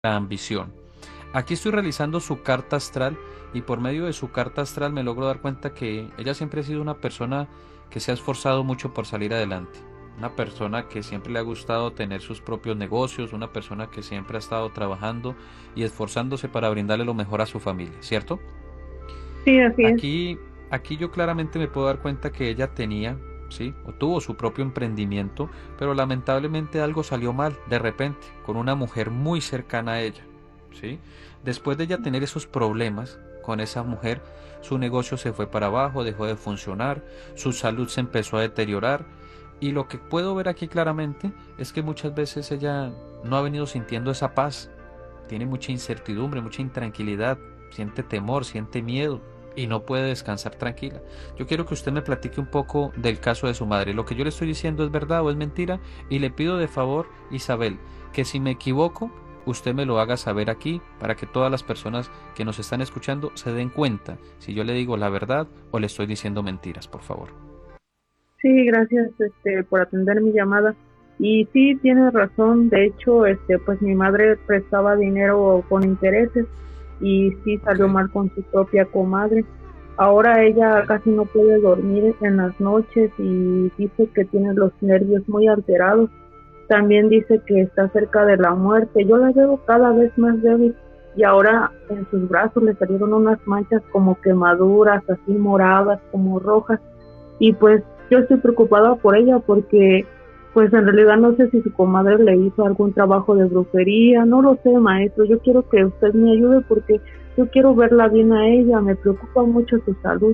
la ambición. Aquí estoy realizando su carta astral y por medio de su carta astral me logro dar cuenta que ella siempre ha sido una persona que se ha esforzado mucho por salir adelante. Una persona que siempre le ha gustado tener sus propios negocios, una persona que siempre ha estado trabajando y esforzándose para brindarle lo mejor a su familia, ¿cierto? Sí, así es. Aquí, aquí yo claramente me puedo dar cuenta que ella tenía, ¿sí? O tuvo su propio emprendimiento, pero lamentablemente algo salió mal de repente con una mujer muy cercana a ella, ¿sí? Después de ella tener esos problemas con esa mujer, su negocio se fue para abajo, dejó de funcionar, su salud se empezó a deteriorar y lo que puedo ver aquí claramente es que muchas veces ella no ha venido sintiendo esa paz, tiene mucha incertidumbre, mucha intranquilidad, siente temor, siente miedo y no puede descansar tranquila. Yo quiero que usted me platique un poco del caso de su madre. Lo que yo le estoy diciendo es verdad o es mentira y le pido de favor, Isabel, que si me equivoco, usted me lo haga saber aquí para que todas las personas que nos están escuchando se den cuenta si yo le digo la verdad o le estoy diciendo mentiras, por favor. Sí, gracias, por atender mi llamada. Y sí, tienes razón. De hecho, pues mi madre prestaba dinero con intereses y sí Ok, salió mal con su propia comadre. Ahora ella ok. casi no puede dormir en las noches y dice que tiene los nervios muy alterados. También dice que está cerca de la muerte. Yo la veo cada vez más débil y ahora en sus brazos le salieron unas manchas como quemaduras, así moradas, como rojas. Y pues yo estoy preocupada por ella porque pues en realidad no sé si su comadre le hizo algún trabajo de brujería, no lo sé, maestro. Yo quiero que usted me ayude porque yo quiero verla bien a ella, me preocupa mucho su salud.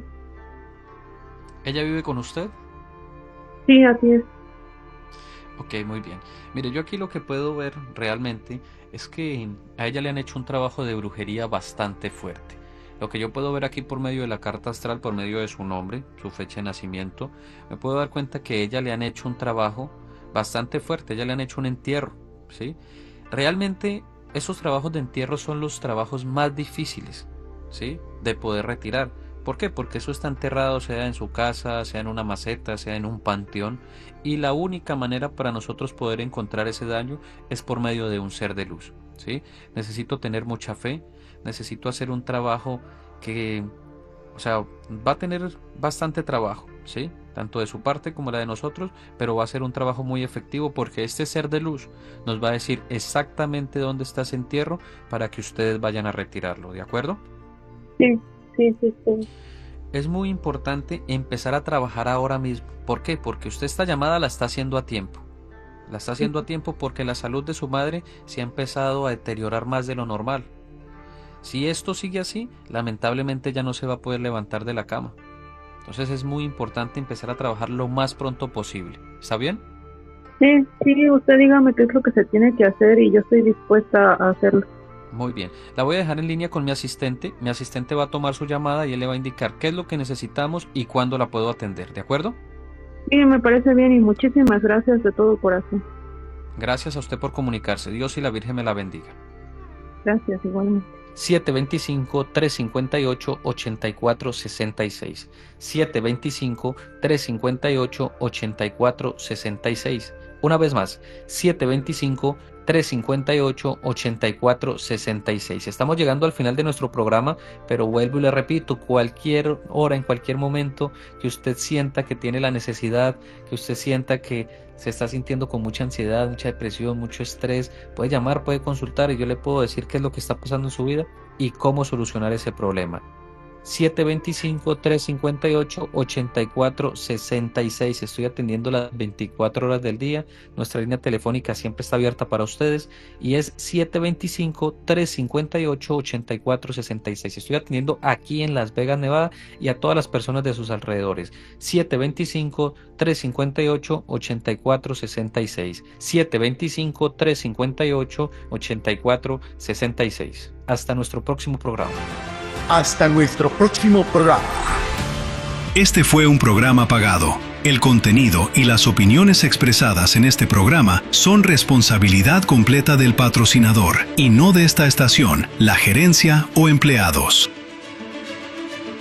¿Ella vive con usted? Sí, así es. Ok, muy bien. Mire, yo aquí lo que puedo ver realmente es que a ella le han hecho un trabajo de brujería bastante fuerte. Lo que yo puedo ver aquí por medio de la carta astral, por medio de su nombre, su fecha de nacimiento, me puedo dar cuenta que a ella le han hecho un trabajo bastante fuerte, a ella le han hecho un entierro, ¿sí? Realmente esos trabajos de entierro son los trabajos más difíciles, ¿sí? De poder retirar. ¿Por qué? Porque eso está enterrado, sea en su casa, sea en una maceta, sea en un panteón, y la única manera para nosotros poder encontrar ese daño es por medio de un ser de luz, ¿sí? Necesito tener mucha fe, necesito hacer un trabajo que, o sea, va a tener bastante trabajo, ¿sí? Tanto de su parte como la de nosotros, pero va a ser un trabajo muy efectivo porque este ser de luz nos va a decir exactamente dónde está ese entierro para que ustedes vayan a retirarlo, ¿de acuerdo? Sí, sí, sí, sí. Es muy importante empezar a trabajar ahora mismo. ¿Por qué? Porque usted esta llamada la está haciendo a tiempo. La está haciendo a tiempo porque la salud de su madre se ha empezado a deteriorar más de lo normal. Si esto sigue así, lamentablemente ya no se va a poder levantar de la cama. Entonces es muy importante empezar a trabajar lo más pronto posible. ¿Está bien? Sí, sí, usted dígame qué es lo que se tiene que hacer y yo estoy dispuesta a hacerlo. Muy bien. La voy a dejar en línea con mi asistente. Mi asistente va a tomar su llamada y él le va a indicar qué es lo que necesitamos y cuándo la puedo atender. ¿De acuerdo? Sí, me parece bien y muchísimas gracias de todo corazón. Gracias a usted por comunicarse. Dios y la Virgen me la bendiga. Gracias, igualmente. 725-358-8466. 725-358-8466. Una vez más, 725-358-8466. Estamos llegando al final de nuestro programa, pero vuelvo y le repito, cualquier hora, en cualquier momento que usted sienta que tiene la necesidad, que usted sienta que se está sintiendo con mucha ansiedad, mucha depresión, mucho estrés, puede llamar, puede consultar y yo le puedo decir qué es lo que está pasando en su vida y cómo solucionar ese problema. 725-358-8466. Estoy atendiendo las 24 horas del día. Nuestra línea telefónica siempre está abierta para ustedes y es 725-358-8466. Estoy atendiendo aquí en Las Vegas, Nevada y a todas las personas de sus alrededores. 725-358-8466. 725-358-8466. Hasta nuestro próximo programa. Hasta nuestro próximo programa. Este fue un programa pagado. El contenido y las opiniones expresadas en este programa son responsabilidad completa del patrocinador y no de esta estación, la gerencia o empleados.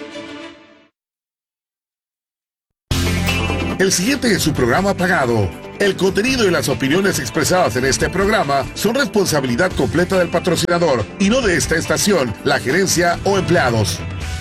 El siguiente es su programa pagado El contenido y las opiniones expresadas en este programa son responsabilidad completa del patrocinador y no de esta estación, la gerencia o empleados.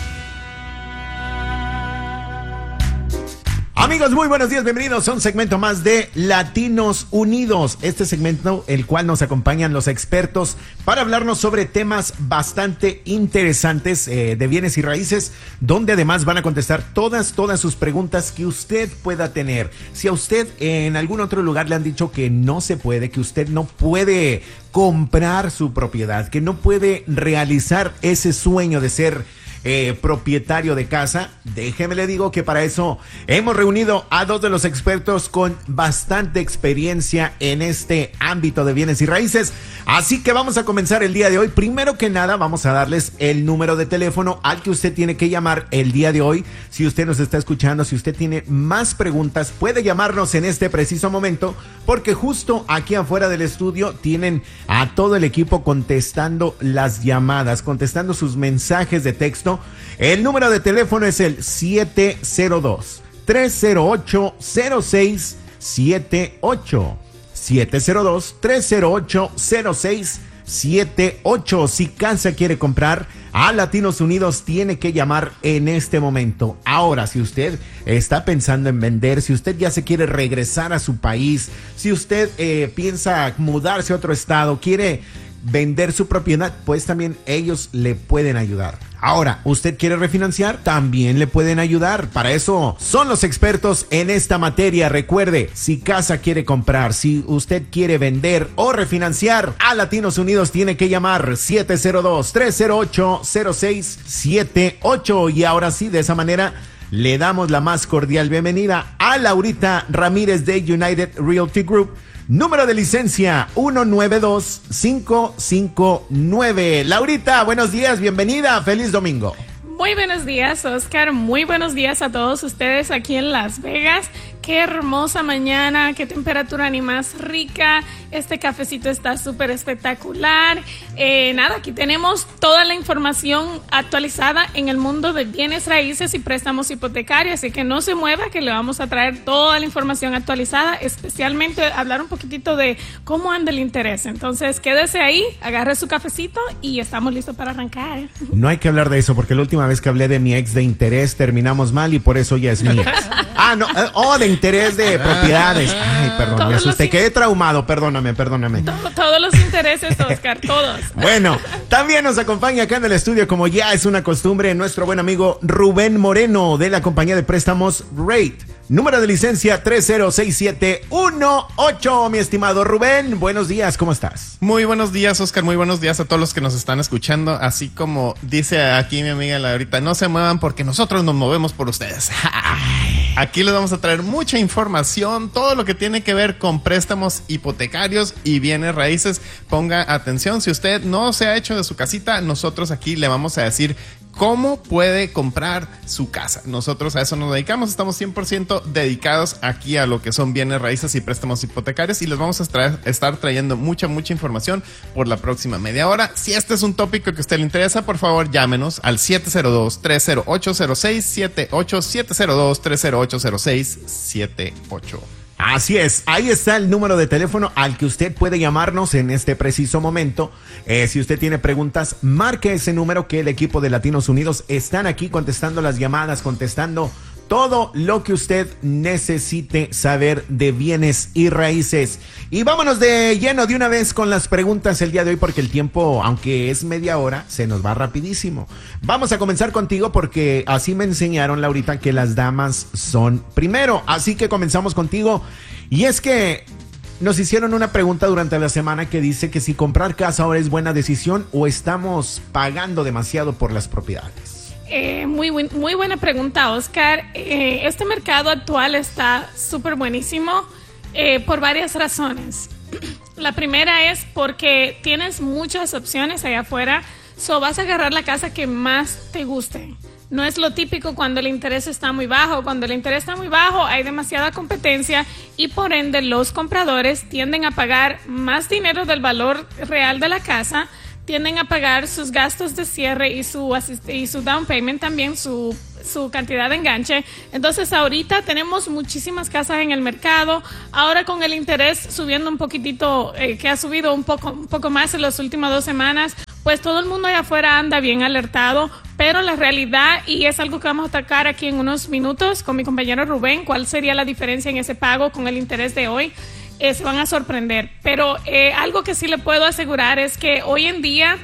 Amigos, muy buenos días, bienvenidos a un segmento más de Latinos Unidos. Este segmento, el cual nos acompañan los expertos para hablarnos sobre temas bastante interesantes de bienes y raíces, donde además van a contestar todas sus preguntas que usted pueda tener. Si a usted en algún otro lugar le han dicho que no se puede, que usted no puede comprar su propiedad, que no puede realizar ese sueño de ser propietario de casa, déjeme le digo que para eso hemos reunido a dos de los expertos con bastante experiencia en este ámbito de bienes y raíces. Así que vamos a comenzar el día de hoy. Primero que nada, vamos a darles el número de teléfono al que usted tiene que llamar el día de hoy. Si usted nos está escuchando, si usted tiene más preguntas, puede llamarnos en este preciso momento, porque justo aquí afuera del estudio tienen a todo el equipo contestando las llamadas, contestando sus mensajes de texto. El número de teléfono es el 702-308-0678. 702-308-0678. Si casa quiere comprar a Latinos Unidos, tiene que llamar en este momento. Ahora, si usted está pensando en vender, si usted ya se quiere regresar a su país, si usted piensa mudarse a otro estado, quiere vender su propiedad, pues también ellos le pueden ayudar. Ahora, ¿usted quiere refinanciar? También le pueden ayudar. Para eso son los expertos en esta materia. Recuerde, si casa quiere comprar, si usted quiere vender o refinanciar, a Latinos Unidos tiene que llamar 702-308-0678. Y ahora sí, de esa manera le damos la más cordial bienvenida a Laurita Ramírez de United Realty Group. Número de licencia 192559. Laurita, buenos días, bienvenida, feliz domingo. Muy buenos días, Oscar. Muy buenos días a todos ustedes aquí en Las Vegas. Qué hermosa mañana, qué temperatura ni más rica. Este cafecito está súper espectacular. Aquí tenemos toda la información actualizada en el mundo de bienes raíces y préstamos hipotecarios. Así que no se mueva, que le vamos a traer toda la información actualizada, especialmente hablar un poquitito de cómo anda el interés. Entonces, quédese ahí, agarre su cafecito y estamos listos para arrancar. No hay que hablar de eso, porque la última vez que hablé de mi ex de interés terminamos mal y por eso ya es mi ex. De interés de propiedades. Ay, perdón, me asusté, quedé traumado, perdóname. Todos los intereses, Oscar, todos. Bueno, también nos acompaña acá en el estudio, como ya es una costumbre, nuestro buen amigo Rubén Moreno de la compañía de préstamos Rate. Número de licencia 306718. Mi estimado Rubén, buenos días, ¿cómo estás? Muy buenos días, Oscar, muy buenos días a todos los que nos están escuchando. Así como dice aquí mi amiga Laurita, no se muevan porque nosotros nos movemos por ustedes. Aquí les vamos a traer mucha información, todo lo que tiene que ver con préstamos hipotecarios y bienes raíces. Ponga atención, si usted no se ha hecho de su casita, nosotros aquí le vamos a decir cómo puede comprar su casa. Nosotros a eso nos dedicamos, estamos 100% dedicados aquí a lo que son bienes raíces y préstamos hipotecarios y les vamos a estar trayendo mucha información por la próxima media hora. Si este es un tópico que a usted le interesa, por favor llámenos al 702-308-0678, 702-308-0678. Así es, ahí está el número de teléfono al que usted puede llamarnos en este preciso momento. Si usted tiene preguntas, marque ese número, que el equipo de Latinos Unidos están aquí contestando las llamadas, contestando todo lo que usted necesite saber de bienes y raíces. Y vámonos de lleno de una vez con las preguntas el día de hoy, porque el tiempo, aunque es media hora, se nos va rapidísimo. Vamos a comenzar contigo porque así me enseñaron, Laurita, que las damas son primero. Así que comenzamos contigo. Y es que nos hicieron una pregunta durante la semana que dice que si comprar casa ahora es buena decisión o estamos pagando demasiado por las propiedades. Muy buena pregunta, Oscar. Este mercado actual está súper buenísimo por varias razones. La primera es porque tienes muchas opciones allá afuera, vas a agarrar la casa que más te guste. No es lo típico cuando el interés está muy bajo. Cuando el interés está muy bajo hay demasiada competencia y por ende los compradores tienden a pagar más dinero del valor real de la casa, tienden a pagar sus gastos de cierre y su down payment también, su su cantidad de enganche. Entonces ahorita tenemos muchísimas casas en el mercado. Ahora con el interés subiendo un poquitito, que ha subido un poco más en las últimas 2 semanas, pues todo el mundo allá afuera anda bien alertado, pero la realidad, y es algo que vamos a atacar aquí en unos minutos con mi compañero Rubén, cuál sería la diferencia en ese pago con el interés de hoy, se van a sorprender. Pero algo que sí le puedo asegurar es que hoy en día,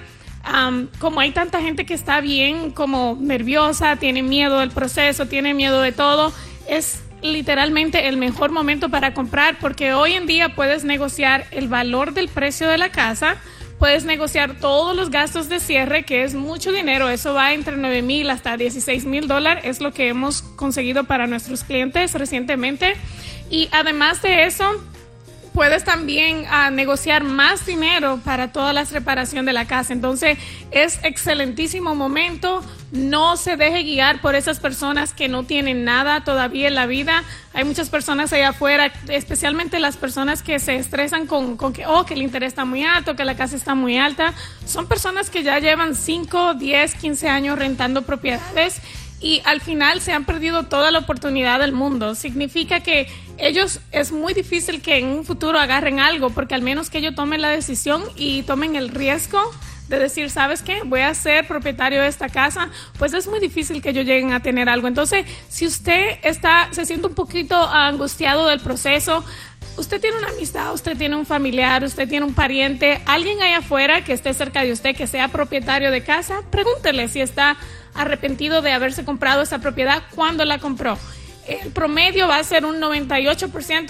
como hay tanta gente que está bien como nerviosa, tiene miedo del proceso, tiene miedo de todo, es literalmente el mejor momento para comprar, porque hoy en día puedes negociar el valor del precio de la casa, puedes negociar todos los gastos de cierre, que es mucho dinero. Eso va entre $9,000 hasta $16,000. Es lo que hemos conseguido para nuestros clientes recientemente. Y además de eso, puedes también negociar más dinero para toda la reparación de la casa. Entonces, es excelentísimo momento. No se deje guiar por esas personas que no tienen nada todavía en la vida. Hay muchas personas allá afuera, especialmente las personas que se estresan con que el interés está muy alto, que la casa está muy alta. Son personas que ya llevan 5, 10, 15 años rentando propiedades y al final se han perdido toda la oportunidad del mundo. Significa que ellos, es muy difícil que en un futuro agarren algo, porque al menos que ellos tomen la decisión y tomen el riesgo de decir, ¿sabes qué? Voy a ser propietario de esta casa, pues es muy difícil que ellos lleguen a tener algo. Entonces, si usted se siente un poquito angustiado del proceso, usted tiene una amistad, usted tiene un familiar, usted tiene un pariente, alguien allá afuera que esté cerca de usted, que sea propietario de casa, pregúntele si está arrepentido de haberse comprado esa propiedad, cuando la compró. El promedio va a ser un 98%,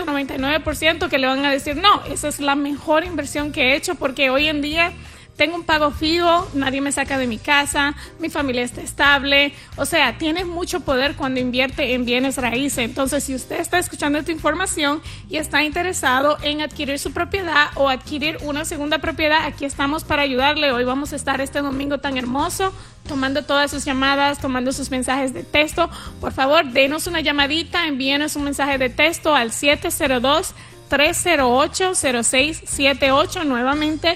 99% que le van a decir, no, esa es la mejor inversión que he hecho, porque hoy en día tengo un pago fijo, nadie me saca de mi casa, mi familia está estable. O sea, tiene mucho poder cuando invierte en bienes raíces. Entonces, si usted está escuchando esta información y está interesado en adquirir su propiedad o adquirir una segunda propiedad, aquí estamos para ayudarle. Hoy vamos a estar este domingo tan hermoso, tomando todas sus llamadas, tomando sus mensajes de texto. Por favor, denos una llamadita, envíenos un mensaje de texto al 702-308-0678, nuevamente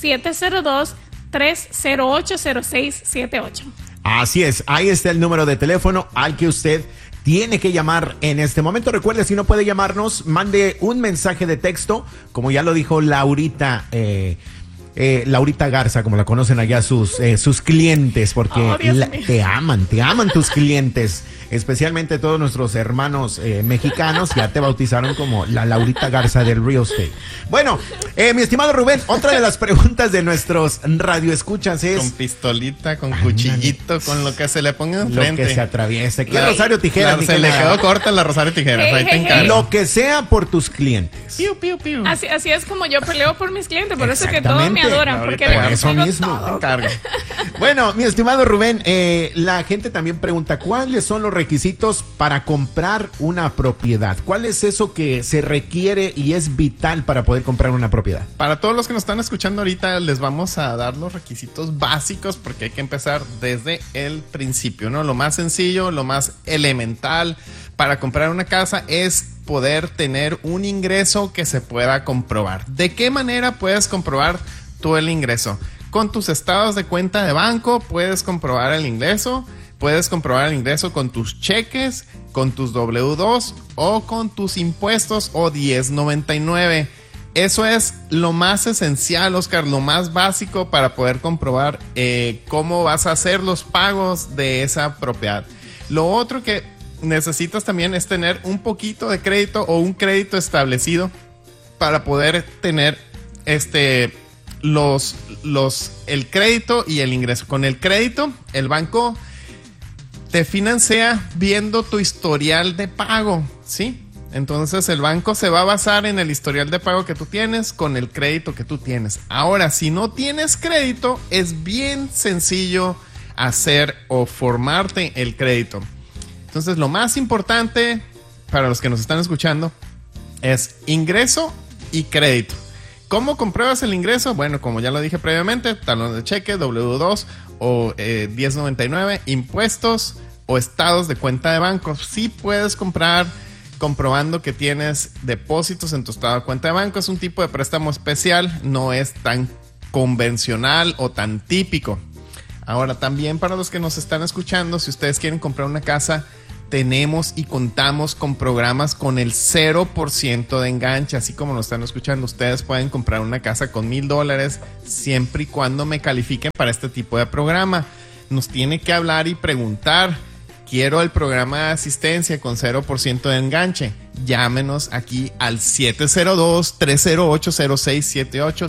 702-308-0678. Así es, ahí está el número de teléfono al que usted tiene que llamar en este momento. Recuerde, si no puede llamarnos, mande un mensaje de texto, como ya lo dijo Laurita, Laurita Garza, como la conocen allá sus clientes, porque te aman tus clientes, especialmente todos nuestros hermanos mexicanos, ya te bautizaron como la Laurita Garza del real estate. Bueno, mi estimado Rubén, otra de las preguntas de nuestros radioescuchas es... Con pistolita, con cuchillito, con lo que se le ponga enfrente. Lo que se atraviese. ¿Qué Rosario Tijeras? Se le quedó corta la Rosario Tijeras, ahí te encargo. Lo que sea por tus clientes. Piu, piu, piu. Así es como yo peleo por mis clientes, por eso es que todos me adoran, porque por eso mismo. Bueno, mi estimado Rubén, la gente también pregunta, ¿cuáles son los requisitos para comprar una propiedad? ¿Cuál es eso que se requiere y es vital para poder comprar una propiedad? Para todos los que nos están escuchando ahorita, les vamos a dar los requisitos básicos, porque hay que empezar desde el principio, ¿no? Lo más sencillo, lo más elemental para comprar una casa es poder tener un ingreso que se pueda comprobar. ¿De qué manera puedes comprobar tú el ingreso? Con tus estados de cuenta de banco puedes comprobar el ingreso. Puedes comprobar el ingreso con tus cheques, con tus W2 o con tus impuestos o 1099. Eso es lo más esencial, Oscar, lo más básico para poder comprobar cómo vas a hacer los pagos de esa propiedad. Lo otro que necesitas también es tener un poquito de crédito o un crédito establecido para poder tener el crédito y el ingreso. Con el crédito, el banco te financia viendo tu historial de pago, ¿sí? Entonces el banco se va a basar en el historial de pago que tú tienes con el crédito que tú tienes. Ahora, si no tienes crédito, es bien sencillo hacer o formarte el crédito. Entonces lo más importante para los que nos están escuchando es ingreso y crédito. ¿Cómo compruebas el ingreso? Bueno, como ya lo dije previamente, talón de cheque, W2 o 1099, impuestos o estados de cuenta de banco. Sí puedes comprar comprobando que tienes depósitos en tu estado de cuenta de banco. Es un tipo de préstamo especial, no es tan convencional o tan típico. Ahora, también para los que nos están escuchando, si ustedes quieren comprar una casa, tenemos y contamos con programas con el 0% de enganche. Así como nos están escuchando, ustedes pueden comprar una casa con $1,000 siempre y cuando me califiquen para este tipo de programa. Nos tiene que hablar y preguntar: quiero el programa de asistencia con 0% de enganche. Llámenos aquí al 702-308-0678,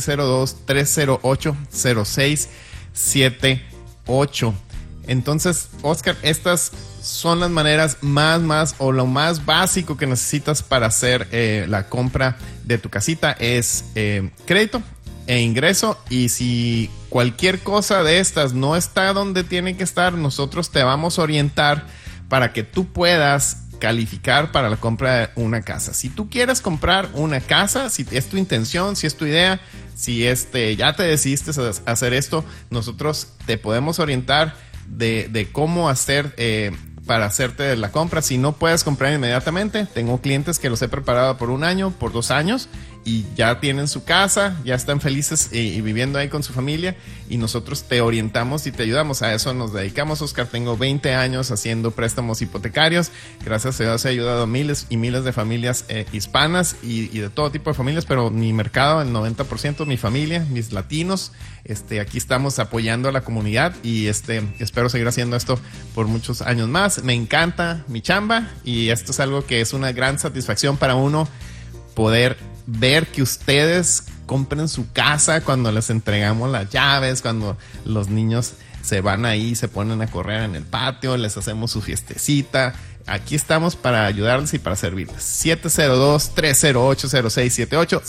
702-308-0678. Entonces, Oscar, estas son las maneras más o lo más básico que necesitas para hacer la compra de tu casita. Es crédito e ingreso, y si cualquier cosa de estas no está donde tiene que estar, nosotros te vamos a orientar para que tú puedas calificar para la compra de una casa. Si tú quieres comprar una casa, si es tu intención, si es tu idea, si ya te decidiste a hacer esto, nosotros te podemos orientar de cómo hacer para hacerte la compra. Si no puedes comprar inmediatamente, tengo clientes que los he preparado por 1 año, por 2 años, y ya tienen su casa, ya están felices y viviendo ahí con su familia, y nosotros te orientamos y te ayudamos. A eso nos dedicamos, Oscar. Tengo 20 años haciendo préstamos hipotecarios. Gracias a Dios he ayudado a miles y miles de familias hispanas y de todo tipo de familias, pero mi mercado, el 90%, mi familia, mis latinos. Aquí estamos apoyando a la comunidad y espero seguir haciendo esto por muchos años más. Me encanta mi chamba, y esto es algo que es una gran satisfacción para uno, poder ver que ustedes compren su casa cuando les entregamos las llaves, cuando los niños se van ahí, se ponen a correr en el patio, les hacemos su fiestecita. Aquí estamos para ayudarles y para servirles. 702-308-0678,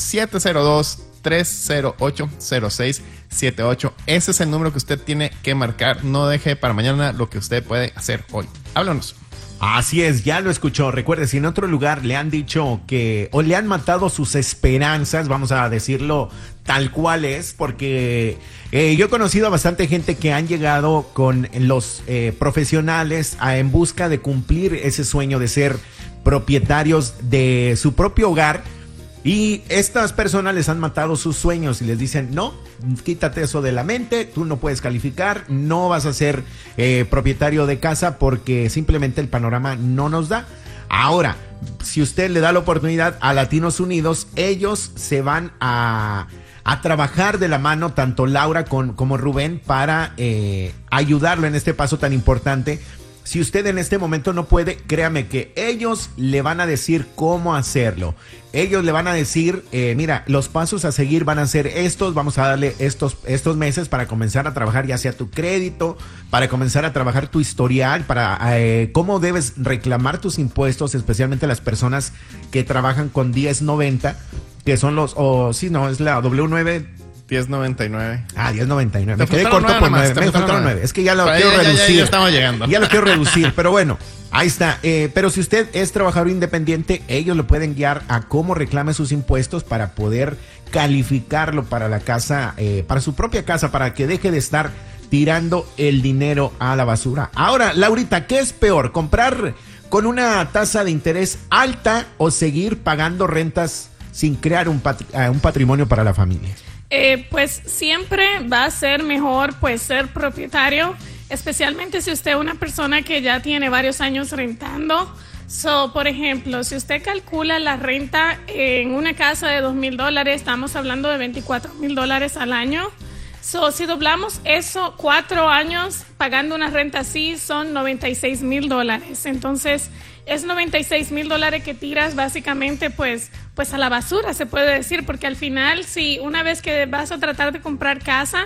702-308-0678. Ese es el número que usted tiene que marcar. No deje para mañana lo que usted puede hacer hoy. Háblanos. Así es, ya lo escuchó. Recuerde, si en otro lugar le han dicho o le han matado sus esperanzas, vamos a decirlo tal cual es, porque yo he conocido a bastante gente que han llegado con los profesionales en busca de cumplir ese sueño de ser propietarios de su propio hogar. Y estas personas les han matado sus sueños y les dicen: no, quítate eso de la mente, tú no puedes calificar, no vas a ser propietario de casa porque simplemente el panorama no nos da. Ahora, si usted le da la oportunidad a Latinos Unidos, ellos se van a trabajar de la mano, tanto Laura como Rubén, para ayudarlo en este paso tan importante. Si usted en este momento no puede, créame que ellos le van a decir cómo hacerlo. Ellos le van a decir, mira, los pasos a seguir van a ser estos, vamos a darle estos meses para comenzar a trabajar ya sea tu crédito, para comenzar a trabajar tu historial, para cómo debes reclamar tus impuestos, especialmente las personas que trabajan con 1090, que son es la W9. 10.99. 10.99. Me quedé corto por 9. Me faltaron 9. Es que ya lo quiero reducir. Ya estamos llegando. Ya lo quiero reducir, pero bueno, ahí está. Pero si usted es trabajador independiente, ellos le pueden guiar a cómo reclame sus impuestos para poder calificarlo para la casa, para su propia casa, para que deje de estar tirando el dinero a la basura. Ahora, Laurita, ¿qué es peor? ¿Comprar con una tasa de interés alta o seguir pagando rentas sin crear un patrimonio para la familia? Pues siempre va a ser mejor pues ser propietario, especialmente si usted es una persona que ya tiene varios años rentando. Por ejemplo, si usted calcula la renta en una casa de $2,000, estamos hablando de $24,000 al año. Si doblamos eso, 4 años pagando una renta así son $96,000. Entonces, es $96,000 que tiras básicamente pues a la basura, se puede decir, porque al final, si una vez que vas a tratar de comprar casa,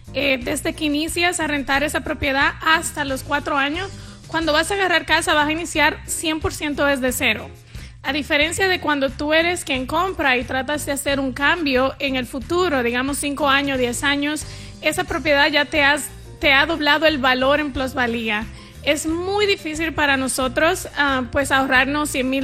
desde que inicias a rentar esa propiedad hasta los 4 años, cuando vas a agarrar casa vas a iniciar 100% desde cero. A diferencia de cuando tú eres quien compra y tratas de hacer un cambio en el futuro, digamos 5 años, 10 años, esa propiedad ya te ha doblado el valor en plusvalía. Es muy difícil para nosotros pues ahorrarnos $100,000,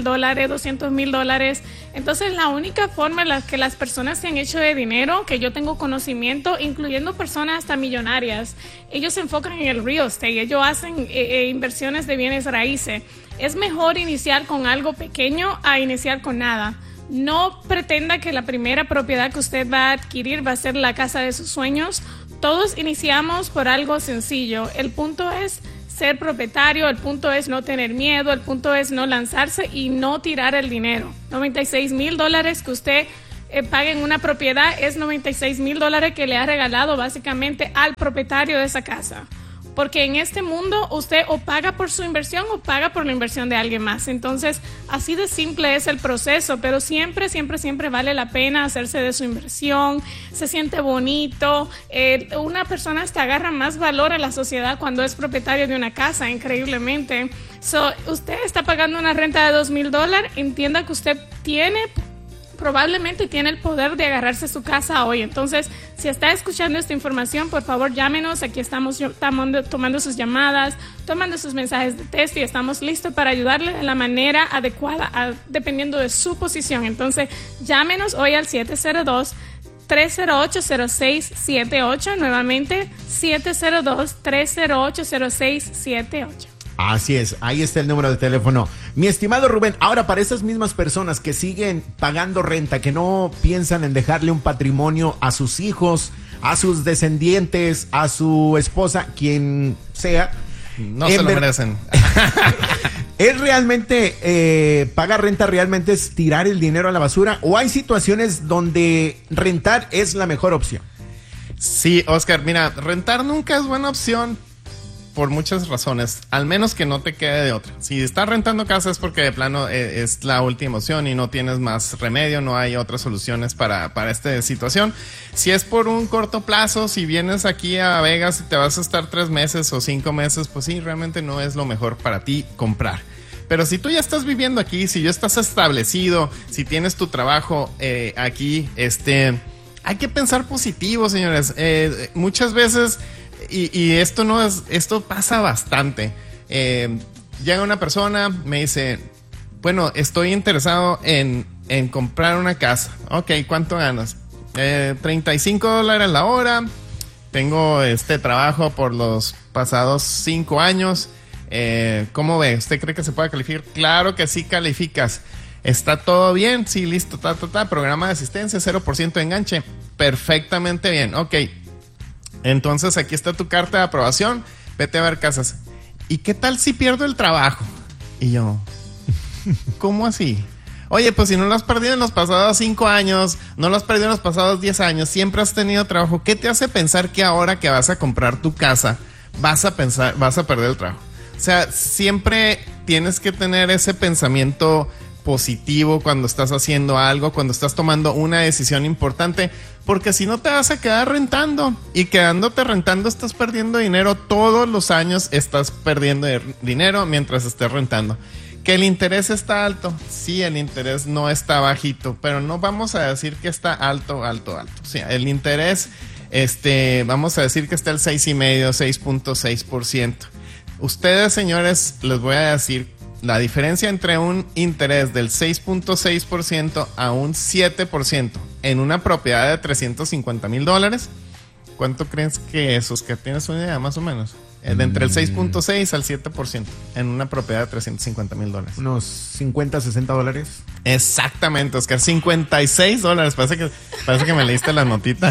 $200,000. Entonces la única forma en la que las personas se han hecho de dinero, que yo tengo conocimiento, incluyendo personas hasta millonarias, ellos se enfocan en el real estate, ellos hacen inversiones de bienes raíces. Es mejor iniciar con algo pequeño a iniciar con nada. No pretenda que la primera propiedad que usted va a adquirir va a ser la casa de sus sueños. todos iniciamos por algo sencillo. El punto es ser propietario, el punto es no tener miedo, el punto es no lanzarse y no tirar el dinero. $96,000 que usted pague en una propiedad es $96,000 que le ha regalado básicamente al propietario de esa casa. Porque en este mundo usted o paga por su inversión o paga por la inversión de alguien más. Entonces, así de simple es el proceso, pero siempre, siempre, siempre vale la pena hacerse de su inversión. Se siente bonito. Una persona hasta agarra más valor a la sociedad cuando es propietario de una casa, increíblemente. Usted está pagando una renta de $2,000, entienda que usted probablemente tiene el poder de agarrarse su casa hoy. Entonces, si está escuchando esta información, por favor llámenos. Aquí estamos tomando sus llamadas, tomando sus mensajes de texto y estamos listos para ayudarle de la manera adecuada, dependiendo de su posición. Entonces, llámenos hoy al 702-308-0678. Nuevamente, 702-308-0678. Así es, ahí está el número de teléfono. Mi estimado Rubén, ahora para esas mismas personas que siguen pagando renta, que no piensan en dejarle un patrimonio a sus hijos, a sus descendientes, a su esposa, quien sea. No se lo merecen. ¿Es realmente, pagar renta realmente es tirar el dinero a la basura? ¿O hay situaciones donde rentar es la mejor opción? Sí, Oscar, mira, rentar nunca es buena opción. Por muchas razones, al menos que no te quede de otra. Si estás rentando casa es porque de plano es la última opción y no tienes más remedio, no hay otras soluciones para esta situación. Si es por un corto plazo, si vienes aquí a Vegas y te vas a estar 3 meses o 5 meses, pues sí, realmente no es lo mejor para ti comprar. Pero si tú ya estás viviendo aquí, si ya estás establecido, si tienes tu trabajo aquí, hay que pensar positivo, señores. Muchas veces... Y esto pasa bastante. Llega una persona, me dice, bueno, estoy interesado en comprar una casa. Ok, ¿cuánto ganas? $35 la hora. Tengo este trabajo por los pasados 5 años. ¿Cómo ve? ¿Usted cree que se puede calificar? Claro que sí calificas. ¿Está todo bien? Sí, listo, programa de asistencia, 0% de enganche. Perfectamente bien, ok. Entonces aquí está tu carta de aprobación, vete a ver casas. ¿Y qué tal si pierdo el trabajo? Y yo, ¿cómo así? Oye, pues si no lo has perdido en los pasados 5 años, no lo has perdido en los pasados 10 años, siempre has tenido trabajo. ¿Qué te hace pensar que ahora que vas a comprar tu casa vas a perder el trabajo? O sea, siempre tienes que tener ese pensamiento positivo cuando estás haciendo algo, cuando estás tomando una decisión importante, porque si no te vas a quedar rentando, y quedándote rentando estás perdiendo dinero todos los años, estás perdiendo dinero mientras estés rentando. Que el interés está alto, sí, el interés no está bajito, pero no vamos a decir que está alto. O sea, el interés, vamos a decir que está el 6,5%, 6.6%. Ustedes, señores, les voy a decir la diferencia entre un interés del 6.6% a un 7% en una propiedad de $350,000. ¿Cuánto crees que es, Oscar? ¿Tienes una idea más o menos? De entre el 6.6 al 7% en una propiedad de $350,000. Unos $50, $60. Exactamente, Oscar. $56. Parece que me leíste la notita.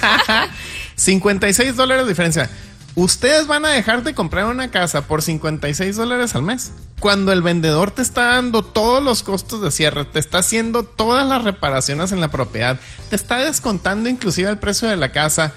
$56 de diferencia. Ustedes van a dejar de comprar una casa por $56 al mes, cuando el vendedor te está dando todos los costos de cierre, te está haciendo todas las reparaciones en la propiedad, te está descontando inclusive el precio de la casa,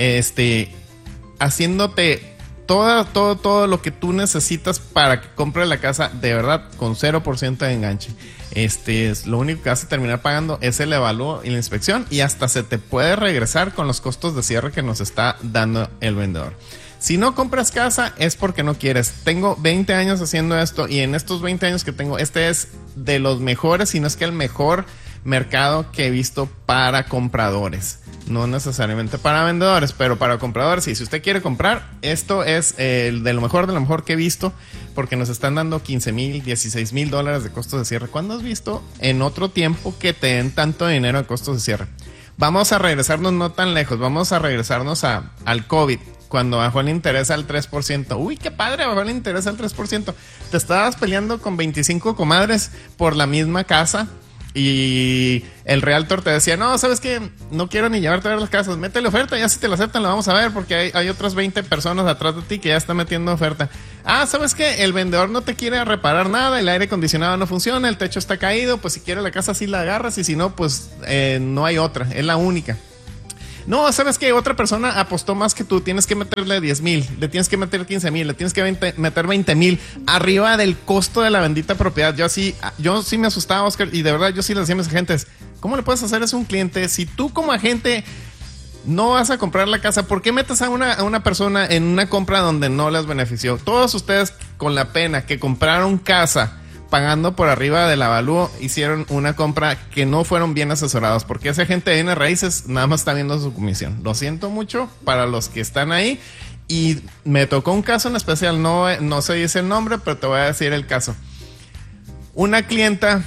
haciéndote todo lo que tú necesitas para que compre la casa, de verdad, con 0% de enganche. Lo único que vas a terminar pagando es el evalúo y la inspección, y hasta se te puede regresar con los costos de cierre que nos está dando el vendedor. Si no compras casa es porque no quieres. Tengo 20 años haciendo esto, y en estos 20 años que tengo, este es de los mejores, si no es que el mejor mercado que he visto para compradores. No necesariamente para vendedores, pero para compradores. Y si usted quiere comprar, esto es de lo mejor que he visto, porque nos están dando $15,000, $16,000 de costos de cierre. ¿Cuándo has visto en otro tiempo que te den tanto dinero de costos de cierre? Vamos a regresarnos no tan lejos, vamos a regresarnos al COVID. Cuando bajó el interés al 3%. Uy, qué padre, bajó el interés al 3%. Te estabas peleando con 25 comadres por la misma casa. y el realtor te decía, no, ¿sabes qué? No quiero ni llevarte a ver las casas, métele oferta, ya si te la aceptan la vamos a ver, porque hay otras 20 personas atrás de ti que ya están metiendo oferta. Ah, ¿sabes qué? El vendedor no te quiere reparar nada, el aire acondicionado no funciona, el techo está caído, pues si quiere la casa sí la agarras, y si no, pues no hay otra, es la única. No, ¿sabes qué? Otra persona apostó más que tú, tienes que meterle 10,000, le tienes que meter 15,000, le tienes que meter 20,000 arriba del costo de la bendita propiedad. Yo sí me asustaba, Oscar, y de verdad yo sí le decía a mis agentes, ¿cómo le puedes hacer eso a un cliente? Si tú como agente no vas a comprar la casa, ¿por qué metes a una persona en una compra donde no les benefició? Todos ustedes con la pena que compraron casa pagando por arriba del avalúo, hicieron una compra que no fueron bien asesorados, porque esa gente de bienes raíces nada más está viendo su comisión. Lo siento mucho para los que están ahí, y me tocó un caso en especial, no se dice el nombre, pero te voy a decir el caso. Una clienta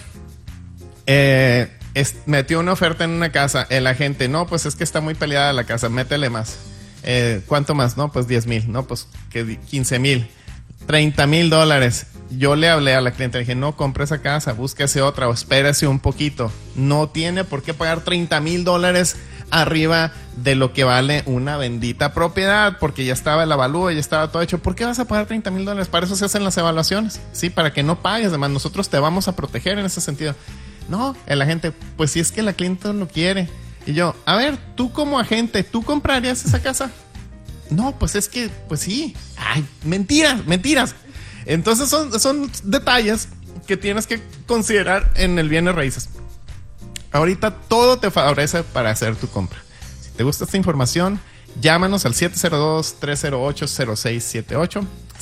metió una oferta en una casa, el agente, no, pues es que está muy peleada la casa, métele más. ¿Cuánto más? No, pues 10,000, no, pues que 15,000, $30,000. Yo le hablé a la cliente, le dije, no compre esa casa, búsquese otra o espérese un poquito. No tiene por qué pagar $30,000 arriba de lo que vale una bendita propiedad, porque ya estaba el avalúo, ya estaba todo hecho. ¿Por qué vas a pagar $30,000? Para eso se hacen las evaluaciones, sí, para que no pagues. Además, nosotros te vamos a proteger en ese sentido. No, el agente, pues si es que la cliente lo quiere. Y yo, a ver, tú como agente, ¿tú comprarías esa casa? No, pues es que, pues sí. Ay, mentiras. Entonces son detalles que tienes que considerar en el bienes raíces. Ahorita todo te favorece para hacer tu compra. Si te gusta esta información, llámanos al 702-308-0678.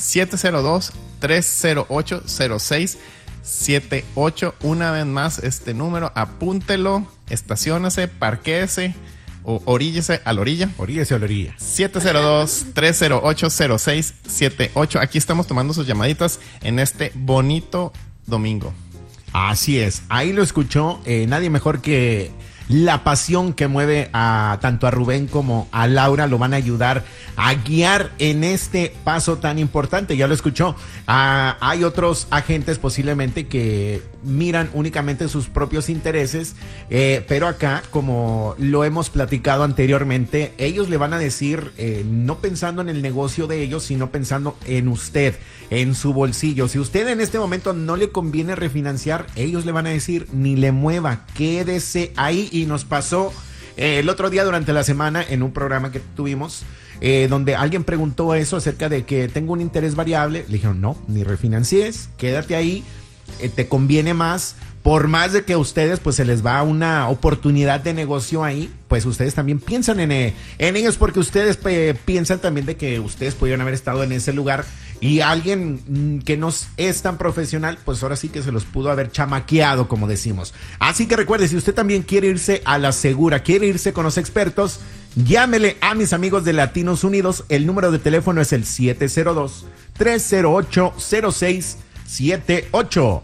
702-308-0678. Una vez más, este número, apúntelo, estaciónese, parquéese o oríllese a la orilla. Oríllese a la orilla. 702-308-0678. Aquí estamos tomando sus llamaditas en este bonito domingo. Así es. Ahí lo escuchó. Nadie mejor que la pasión que mueve tanto a Rubén como a Laura. Lo van a ayudar a guiar en este paso tan importante. Ya lo escuchó. Hay otros agentes posiblemente que miran únicamente sus propios intereses, pero acá, como lo hemos platicado anteriormente, ellos le van a decir, no pensando en el negocio de ellos, sino pensando en usted, en su bolsillo. Si usted en este momento no le conviene refinanciar, ellos le van a decir, ni le mueva, quédese ahí. Y nos pasó el otro día durante la semana en un programa que tuvimos, donde alguien preguntó eso acerca de que tengo un interés variable. Le dijeron, no, ni refinancies, quédate ahí, te conviene más. Por más de que a ustedes pues se les va una oportunidad de negocio ahí, pues ustedes también piensan en ellos, porque ustedes piensan también de que ustedes pudieron haber estado en ese lugar, y alguien que no es tan profesional, pues ahora sí que se los pudo haber chamaqueado, como decimos. Así que recuerde, si usted también quiere irse a la segura, quiere irse con los expertos, llámele a mis amigos de Latinos Unidos. El número de teléfono es el 702-308-0678.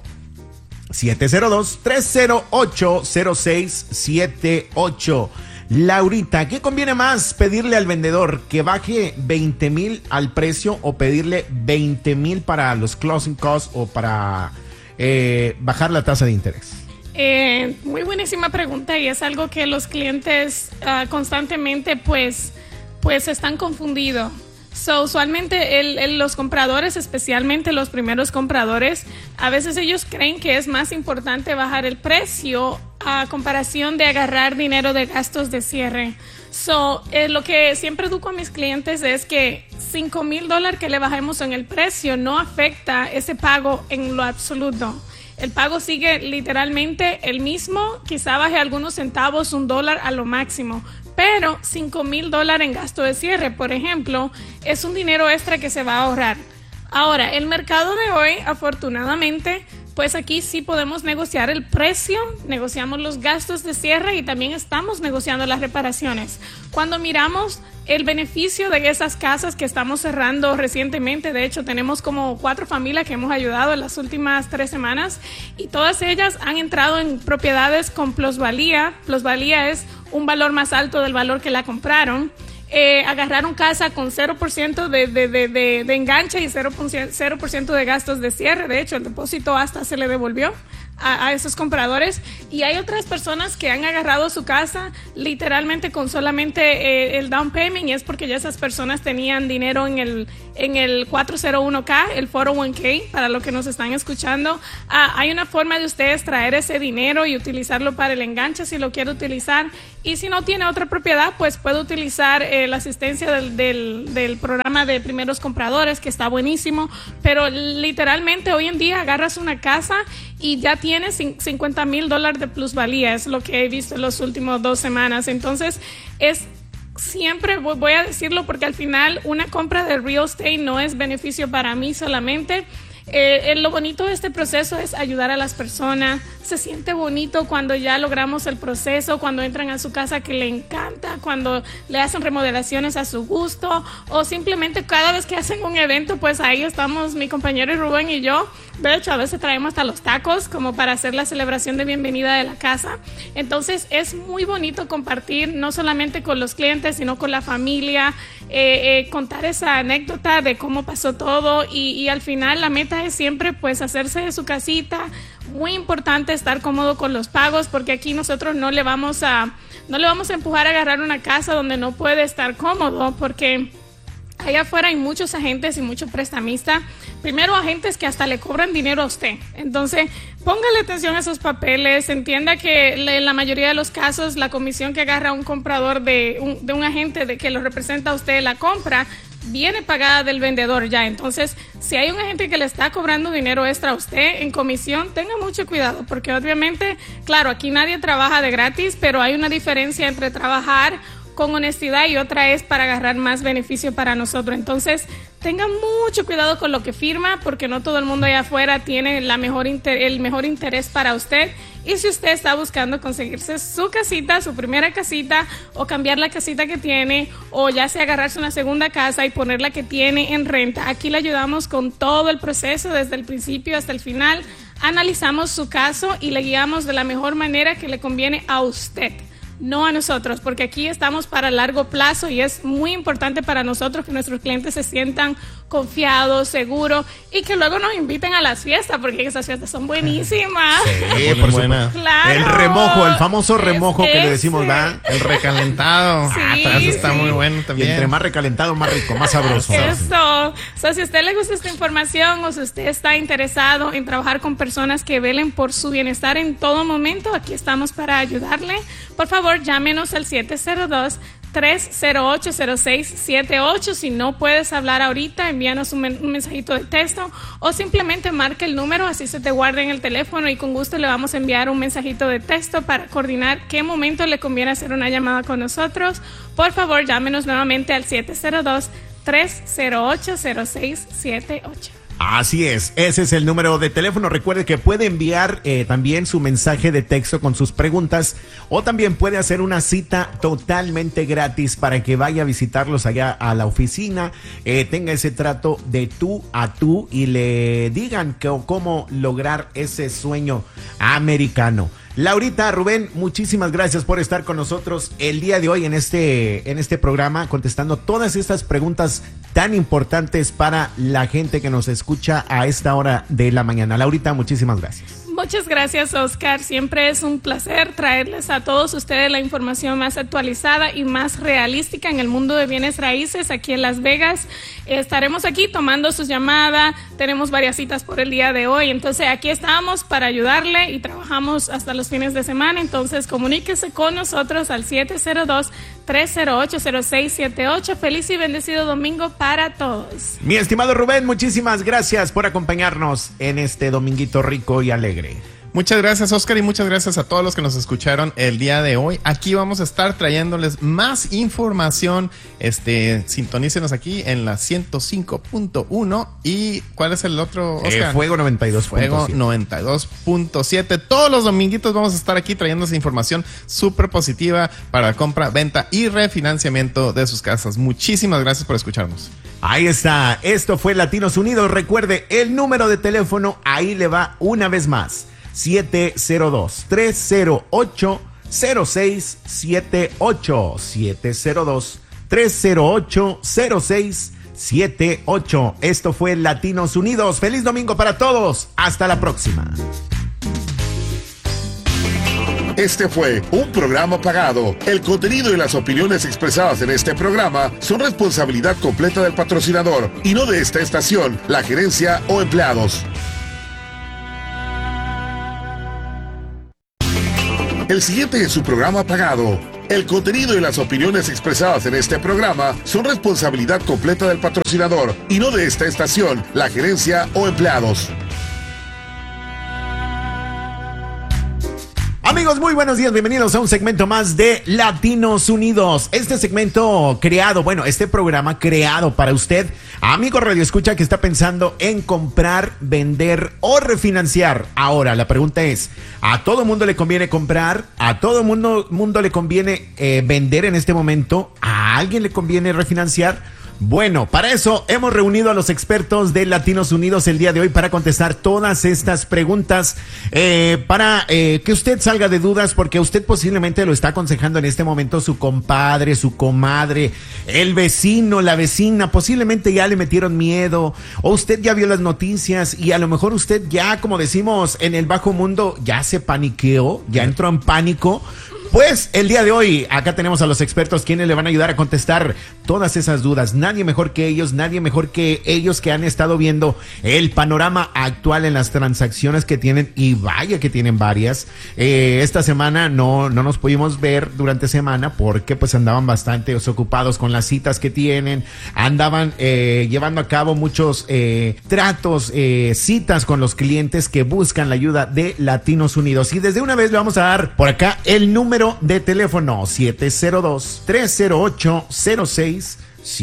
702-308-0678. Laurita, ¿qué conviene más pedirle al vendedor? ¿Que baje 20,000 al precio, o pedirle 20,000 para los closing costs, o para bajar la tasa de interés? Muy buenísima pregunta, y es algo que los clientes constantemente pues están confundidos. Usualmente los compradores, especialmente los primeros compradores, a veces ellos creen que es más importante bajar el precio a comparación de agarrar dinero de gastos de cierre. Lo que siempre educo a mis clientes es que $5,000 que le bajemos en el precio no afecta ese pago en lo absoluto. El pago sigue literalmente el mismo, quizá baje algunos centavos, $1 a lo máximo. Pero $5,000 en gasto de cierre, por ejemplo, es un dinero extra que se va a ahorrar. Ahora, el mercado de hoy, afortunadamente, pues aquí sí podemos negociar el precio, negociamos los gastos de cierre y también estamos negociando las reparaciones. Cuando miramos el beneficio de esas casas que estamos cerrando recientemente, de hecho tenemos como 4 familias que hemos ayudado en las últimas 3 semanas, y todas ellas han entrado en propiedades con plusvalía. Plusvalía es un valor más alto del valor que la compraron. Agarraron casa con 0% de enganche y 0% de gastos de cierre. De hecho, el depósito hasta se le devolvió a esos compradores, y hay otras personas que han agarrado su casa literalmente con solamente el down payment, y es porque ya esas personas tenían dinero en el 401k, el 401k, para los que nos están escuchando. Hay una forma de ustedes traer ese dinero y utilizarlo para el enganche si lo quiere utilizar, y si no tiene otra propiedad, pues puede utilizar la asistencia del programa de primeros compradores, que está buenísimo. Pero literalmente hoy en día agarras una casa y ya tienes $50,000 de plusvalía, es lo que he visto en las últimas 2 semanas. Entonces siempre voy a decirlo, porque al final una compra de real estate no es beneficio para mí solamente. Lo bonito de este proceso es ayudar a las personas. Se siente bonito cuando ya logramos el proceso, cuando entran a su casa que le encanta, cuando le hacen remodelaciones a su gusto, o simplemente cada vez que hacen un evento, pues ahí estamos mi compañero Rubén y yo. De hecho, a veces traemos hasta los tacos como para hacer la celebración de bienvenida de la casa. Entonces es muy bonito compartir, no solamente con los clientes, sino con la familia, contar esa anécdota de cómo pasó todo, y al final la meta es siempre pues hacerse de su casita. Muy importante estar cómodo con los pagos, porque aquí nosotros no le vamos a empujar a agarrar una casa donde no puede estar cómodo, porque allá afuera hay muchos agentes y muchos prestamistas. Primero, agentes que hasta le cobran dinero a usted. Entonces, póngale atención a esos papeles. Entienda que en la mayoría de los casos, la comisión que agarra un comprador de un agente que lo representa a usted la compra, viene pagada del vendedor ya. Entonces, si hay un agente que le está cobrando dinero extra a usted en comisión, tenga mucho cuidado, porque obviamente, claro, aquí nadie trabaja de gratis, pero hay una diferencia entre trabajar con honestidad y otra es para agarrar más beneficio para nosotros. Entonces, tengan mucho cuidado con lo que firma, porque no todo el mundo allá afuera tiene el mejor interés para usted. Y si usted está buscando conseguirse su casita, su primera casita, o cambiar la casita que tiene, o ya sea agarrarse una segunda casa y poner la que tiene en renta, aquí le ayudamos con todo el proceso, desde el principio hasta el final. Analizamos su caso y le guiamos de la mejor manera que le conviene a usted, no a nosotros, porque aquí estamos para largo plazo y es muy importante para nosotros que nuestros clientes se sientan confiados, seguros, y que luego nos inviten a las fiestas, porque esas fiestas son buenísimas. Sí, por buena. Claro. El remojo, el famoso remojo que le decimos, ¿verdad? El recalentado. Sí, Eso está muy bueno también. Y entre más recalentado, más rico, más sabroso. Eso. Si a usted le gusta esta información, o si usted está interesado en trabajar con personas que velen por su bienestar en todo momento, aquí estamos para ayudarle. Por favor, llámenos al 702-308-0678. Si no puedes hablar ahorita, envíanos un mensajito de texto, o simplemente marque el número, así se te guarda en el teléfono, y con gusto le vamos a enviar un mensajito de texto para coordinar qué momento le conviene hacer una llamada con nosotros. Por favor, llámenos nuevamente al 702-308-0678. Así es, ese es el número de teléfono. Recuerde que puede enviar también su mensaje de texto con sus preguntas, o también puede hacer una cita totalmente gratis para que vaya a visitarlos allá a la oficina, tenga ese trato de tú a tú y le digan cómo lograr ese sueño americano. Laurita, Rubén, muchísimas gracias por estar con nosotros el día de hoy en este programa, contestando todas estas preguntas tan importantes para la gente que nos escucha a esta hora de la mañana. Laurita, muchísimas gracias. Muchas gracias, Oscar. Siempre es un placer traerles a todos ustedes la información más actualizada y más realística en el mundo de bienes raíces aquí en Las Vegas. Estaremos aquí tomando sus llamadas. Tenemos varias citas por el día de hoy. Entonces, aquí estamos para ayudarle y trabajamos hasta los fines de semana. Entonces, comuníquese con nosotros al 702-308-0678. Feliz y bendecido domingo para todos. Mi estimado Rubén, muchísimas gracias por acompañarnos en este dominguito rico y alegre. Muchas gracias, Oscar, y muchas gracias a todos los que nos escucharon el día de hoy. Aquí vamos a estar trayéndoles más información. Sintonícenos aquí en la 105.1. ¿Y cuál es el otro, Oscar? Fuego 92.7. Fuego 92.7. Todos los dominguitos vamos a estar aquí trayéndose información súper positiva para compra, venta y refinanciamiento de sus casas. Muchísimas gracias por escucharnos. Ahí está. Esto fue Latinos Unidos. Recuerde, el número de teléfono ahí le va una vez más. 702-308-0678. 702-308-0678. Esto fue Latinos Unidos. Feliz domingo para todos. Hasta la próxima. Este fue un programa pagado. El contenido y las opiniones expresadas en este programa son responsabilidad completa del patrocinador y no de esta estación, la gerencia o empleados. El siguiente es su programa pagado. El contenido y las opiniones expresadas en este programa son responsabilidad completa del patrocinador y no de esta estación, la gerencia o empleados. Amigos, muy buenos días, bienvenidos a un segmento más de Latinos Unidos. Este segmento creado, este programa creado para usted, amigo Radio Escucha, que está pensando en comprar, vender o refinanciar. Ahora, la pregunta es, ¿a todo mundo le conviene comprar? ¿A todo mundo le conviene vender en este momento? ¿A alguien le conviene refinanciar? Bueno, para eso hemos reunido a los expertos de Latinos Unidos el día de hoy para contestar todas estas preguntas, para que usted salga de dudas, porque usted posiblemente lo está aconsejando en este momento su compadre, su comadre, el vecino, la vecina, posiblemente ya le metieron miedo, o usted ya vio las noticias y a lo mejor usted ya, como decimos en el bajo mundo, ya se paniqueó, ya entró en pánico. Pues el día de hoy acá tenemos a los expertos quienes le van a ayudar a contestar todas esas dudas. Nadie mejor que ellos que han estado viendo el panorama actual en las transacciones que tienen, y vaya que tienen varias. Esta semana no nos pudimos ver durante semana porque pues andaban bastante ocupados con las citas que tienen, andaban llevando a cabo muchos tratos, citas con los clientes que buscan la ayuda de Latinos Unidos. Y desde una vez le vamos a dar por acá el número de teléfono 702-308-0678.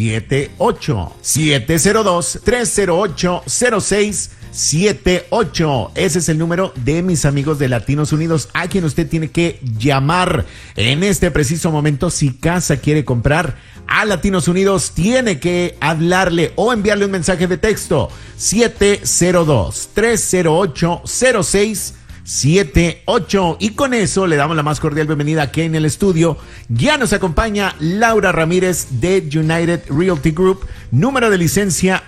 702-308-0678. Ese es el número de mis amigos de Latinos Unidos, a quien usted tiene que llamar en este preciso momento. Si casa quiere comprar a Latinos Unidos, tiene que hablarle o enviarle un mensaje de texto 702-308-0678. Y con eso le damos la más cordial bienvenida aquí en el estudio. Ya nos acompaña Laura Ramírez de United Realty Group, número de licencia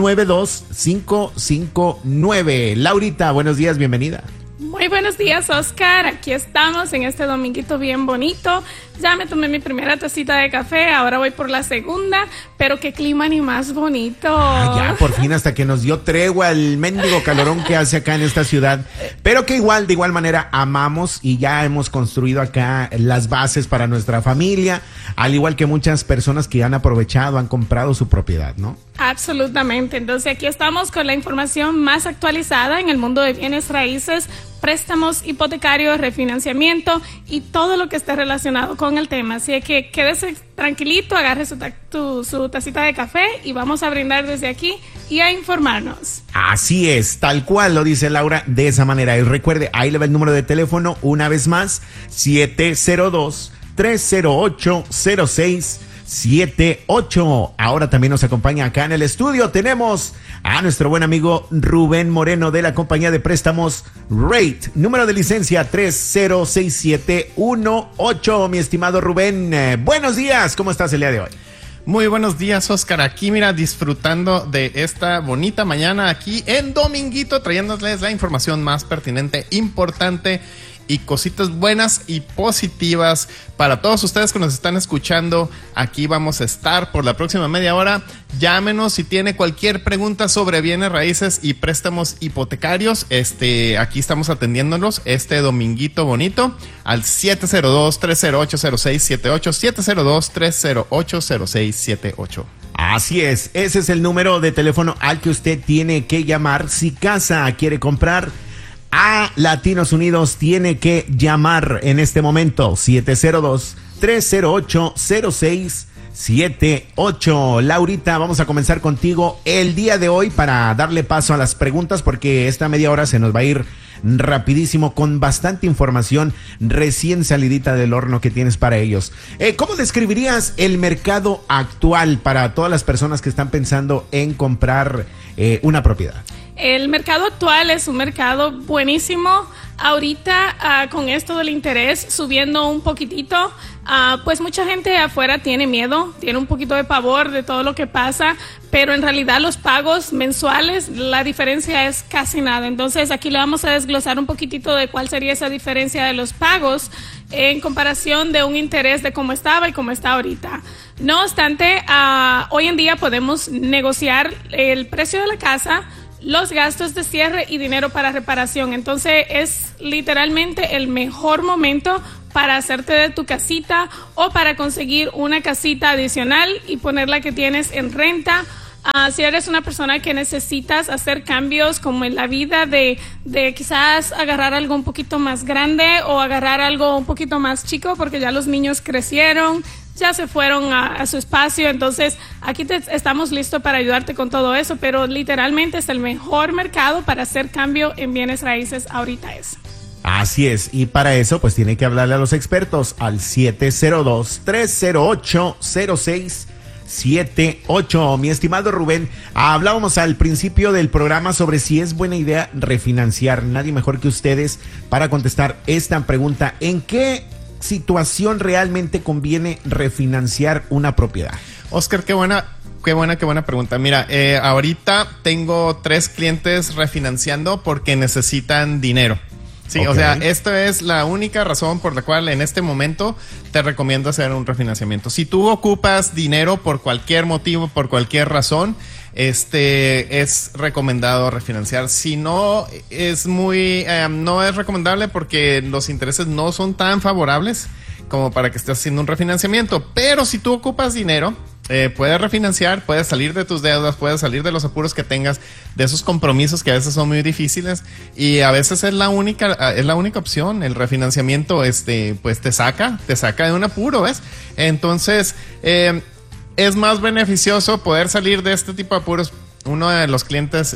192559. Laurita, buenos días, bienvenida. Muy buenos días, Oscar. Aquí estamos en este dominguito bien bonito. Ya me tomé mi primera tacita de café, ahora voy por la segunda, pero qué clima ni más bonito. Ya, por fin, hasta que nos dio tregua el mendigo calorón que hace acá en esta ciudad, pero que de igual manera amamos, y ya hemos construido acá las bases para nuestra familia, al igual que muchas personas que han aprovechado, han comprado su propiedad, ¿no? Absolutamente. Entonces aquí estamos con la información más actualizada en el mundo de bienes raíces, préstamos hipotecarios, refinanciamiento y todo lo que esté relacionado con el tema. Así que quédese tranquilito, agarre su tacita de café y vamos a brindar desde aquí y a informarnos. Así es, tal cual lo dice Laura, de esa manera. Y recuerde, ahí le va el número de teléfono una vez más, 702-308-0678. Ahora también nos acompaña acá en el estudio. Tenemos a nuestro buen amigo Rubén Moreno de la compañía de préstamos Rate, número de licencia 306718. Mi estimado Rubén, buenos días, ¿cómo estás el día de hoy? Muy buenos días, Oscar. Aquí, mira, disfrutando de esta bonita mañana aquí en Dominguito, trayéndoles la información más pertinente, importante y cositas buenas y positivas para todos ustedes que nos están escuchando. Aquí vamos a estar por la próxima media hora. Llámenos si tiene cualquier pregunta sobre bienes raíces y préstamos hipotecarios. Aquí estamos atendiéndolos este dominguito bonito al 702-308-0678, 702-308-0678. Así es, ese es el número de teléfono al que usted tiene que llamar si casa quiere comprar. A Latinos Unidos tiene que llamar en este momento 702-308-0678. Laurita, vamos a comenzar contigo el día de hoy para darle paso a las preguntas, porque esta media hora se nos va a ir rapidísimo con bastante información recién salidita del horno que tienes para ellos. ¿Cómo describirías el mercado actual para todas las personas que están pensando en comprar una propiedad? El mercado actual es un mercado buenísimo. Ahorita, con esto del interés subiendo un poquitito, pues mucha gente afuera tiene miedo, tiene un poquito de pavor de todo lo que pasa, pero en realidad los pagos mensuales, la diferencia es casi nada. Entonces aquí le vamos a desglosar un poquitito de cuál sería esa diferencia de los pagos en comparación de un interés de cómo estaba y cómo está ahorita. No obstante, hoy en día podemos negociar el precio de la casa, los gastos de cierre y dinero para reparación. Entonces es literalmente el mejor momento para hacerte de tu casita o para conseguir una casita adicional y ponerla que tienes en renta. Si eres una persona que necesitas hacer cambios como en la vida de quizás agarrar algo un poquito más grande o agarrar algo un poquito más chico porque ya los niños crecieron, ya se fueron a su espacio, entonces aquí estamos listos para ayudarte con todo eso, pero literalmente es el mejor mercado para hacer cambio en bienes raíces ahorita es. Así es, y para eso pues tiene que hablarle a los expertos al 702-308-0678. Mi estimado Rubén, hablábamos al principio del programa sobre si es buena idea refinanciar. Nadie mejor que ustedes para contestar esta pregunta. ¿En qué situación realmente conviene refinanciar una propiedad? Oscar, qué buena pregunta. Mira, ahorita tengo 3 clientes refinanciando porque necesitan dinero. Sí, okay. O sea, esta es la única razón por la cual en este momento te recomiendo hacer un refinanciamiento. Si tú ocupas dinero por cualquier motivo, por cualquier razón, es recomendado refinanciar. Si no, no es recomendable porque los intereses no son tan favorables como para que estés haciendo un refinanciamiento. Pero si tú ocupas dinero, puedes refinanciar, puedes salir de tus deudas, puedes salir de los apuros que tengas, de esos compromisos que a veces son muy difíciles y a veces es la única opción. El refinanciamiento, pues te saca de un apuro, ¿ves? Entonces, es más beneficioso poder salir de este tipo de apuros. Uno de los clientes